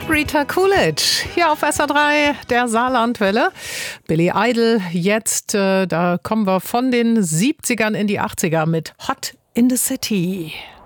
Rita Coolidge hier auf SR3 der Saarlandwelle. Billy Idol jetzt, da kommen wir von den 70ern in die 80er mit Hot in the City.